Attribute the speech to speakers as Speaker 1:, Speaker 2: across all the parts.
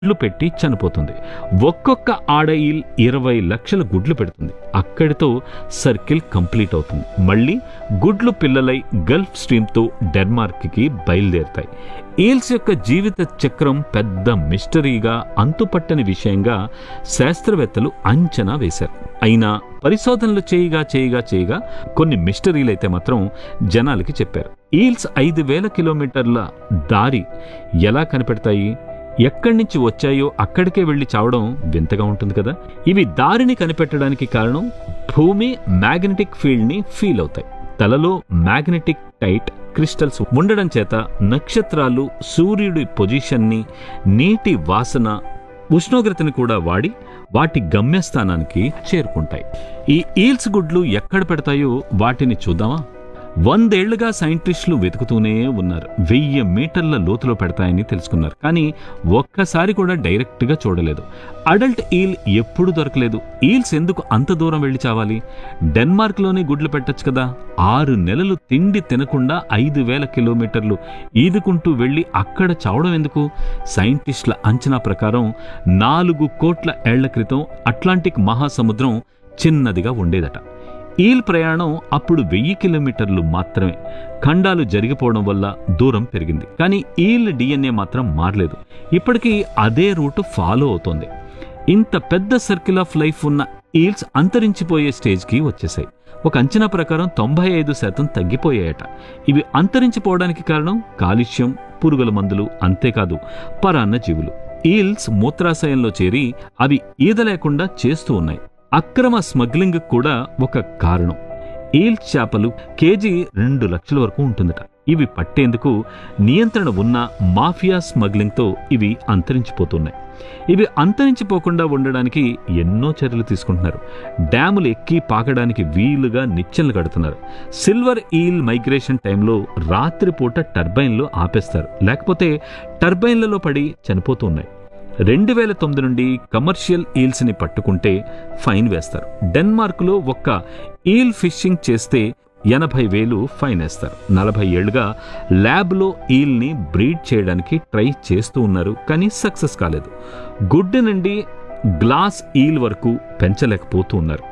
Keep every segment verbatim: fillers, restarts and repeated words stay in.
Speaker 1: గుడ్లు పెట్టి చనిపోతుంది. ఒక్కొక్క ఆడ ఈల్ ఇరవై లక్షల గుడ్లు పెడుతుంది. అక్కడితో సర్కిల్ కంప్లీట్ అవుతుంది. మళ్ళీ గుడ్లు పిల్లలై గల్ఫ్ స్ట్రీమ్తో డెన్మార్క్కి బయలుదేరుతాయి. ఈల్స్ యొక్క జీవిత చక్రం పెద్ద మిస్టరీగా, అంతుపట్టని విషయంగా శాస్త్రవేత్తలు అంచనా వేశారు. అయినా పరిశోధనలు చేయగా చేయగా చేయగా కొన్ని మిస్టరీలైతే మాత్రం జనాలకి చెప్పారు. ఈల్స్ ఐదు వేల కిలోమీటర్ల దారి ఎలా కనిపెడతాయి? ఎక్కడి నుంచి వచ్చాయో అక్కడికే వెళ్లి చావడం వింతగా ఉంటుంది కదా. ఇవి దారిని కనిపెట్టడానికి కారణం భూమి మ్యాగ్నెటిక్ ఫీల్డ్ ని ఫీల్ అవుతాయి. తలలో మ్యాగ్నెటిక్ టైట్ క్రిస్టల్స్ ఉండడం చేత నక్షత్రాలు సూర్యుడి పొజిషన్ని, నీటి వాసన, ఉష్ణోగ్రతని కూడా వాడి వాటి గమ్యస్థానానికి చేరుకుంటాయి. ఈ ఈల్స్ గుడ్లు ఎక్కడ పెడతాయో వాటిని చూద్దామా? వందేళ్లుగా సైంటిస్టులు వెతుకుతూనే ఉన్నారు. వెయ్యి మీటర్ల లోతులో పెడతాయని తెలుసుకున్నారు. కానీ ఒక్కసారి కూడా డైరెక్ట్గా చూడలేదు. అడల్ట్ ఈల్ ఎప్పుడు దొరకలేదు. ఈల్స్ ఎందుకు అంత దూరం వెళ్ళి చావాలి? డెన్మార్క్లోనే గుడ్లు పెట్టచ్చు కదా. ఆరు నెలలు తిండి తినకుండా ఐదు వేల కిలోమీటర్లు ఈదుకుంటూ వెళ్ళి అక్కడ చావడం ఎందుకు? సైంటిస్టుల అంచనా ప్రకారం నాలుగు కోట్ల ఏళ్ల క్రితం అట్లాంటిక్ మహాసముద్రం చిన్నదిగా ఉండేదట. ఈల్ ప్రయాణం అప్పుడు వెయ్యి కిలోమీటర్లు మాత్రమే. ఖండాలు జరిగిపోవడం వల్ల దూరం పెరిగింది. కానీ ఈల్ డిఎన్ఏ మాత్రం మారలేదు. ఇప్పటికీ అదే రూటు ఫాలో అవుతోంది. ఇంత పెద్ద సర్కిల్ ఆఫ్ లైఫ్ ఉన్న ఈల్స్ అంతరించిపోయే స్టేజ్కి వచ్చేసాయి. ఒక అంచనా ప్రకారం తొంభై ఐదు శాతం తగ్గిపోయాయట. ఇవి అంతరించిపోవడానికి కారణం కాలుష్యం, పురుగుల మందులు, అంతేకాదు పరాన్న జీవులు. ఈల్స్ మూత్రాశయంలో చేరి అవి ఈద లేకుండా చేస్తూ ఉన్నాయి. అక్రమ స్మగ్లింగ్ కూడా ఒక కారణం. ఈల్ చేపలు కేజీ రెండు లక్షల వరకు ఉంటుందట. ఇవి పట్టేందుకు నియంత్రణ ఉన్న మాఫియా స్మగ్లింగ్తో ఇవి అంతరించిపోతున్నాయి. ఇవి అంతరించిపోకుండా ఉండడానికి ఎన్నో చర్యలు తీసుకుంటున్నారు. డ్యాములు ఎక్కి పాకడానికి వీలుగా నిచ్చెనలు కడుతున్నారు. సిల్వర్ ఈల్ మైగ్రేషన్ టైంలో రాత్రిపూట టర్బైన్లు ఆపేస్తారు, లేకపోతే టర్బైన్లలో పడి చనిపోతూ ఉన్నాయి. రెండు వేల తొమ్మిది నుండి కమర్షియల్ ఈల్స్ని పట్టుకుంటే ఫైన్ వేస్తారు. డెన్మార్క్లో ఒక్క ఈల్ ఫిషింగ్ చేస్తే ఎనభై వేలు ఫైన్ వేస్తారు. నలభై ఏళ్లుగా ల్యాబ్లో ఈల్ని బ్రీడ్ చేయడానికి ట్రై చేస్తూ ఉన్నారు, కానీ సక్సెస్ కాలేదు. గుడ్డు నుండి గ్లాస్ ఈల్ వరకు పెంచలేకపోతూ ఉన్నారు.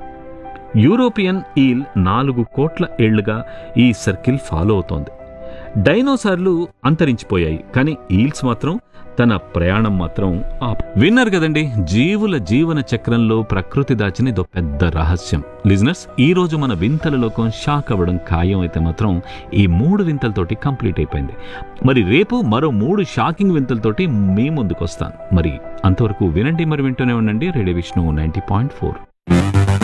Speaker 1: యూరోపియన్ ఈల్ నాలుగు కోట్ల ఏళ్లుగా ఈ సర్కిల్ ఫాలో అవుతోంది. డైనోసార్లు అంతరించిపోయాయి, కానీ ఈల్స్ మాత్రం తన ప్రయాణం మాత్రం విన్నారు కదండి. జీవుల జీవన చక్రంలో ప్రకృతి దాచిన ఇదో పెద్ద రహస్యం. లిజనర్స్, ఈ రోజు మన వింతల లోకం షాక్ అవ్వడం ఖాయం. అయితే మాత్రం ఈ మూడు వింతలతోటి కంప్లీట్ అయిపోయింది. మరి రేపు మరో మూడు షాకింగ్ వింతలతోటి మీ ముందుకు వస్తాను. మరి అంతవరకు వినండి, మరి వింటూనే ఉండండి radio Vishnu ninety point four.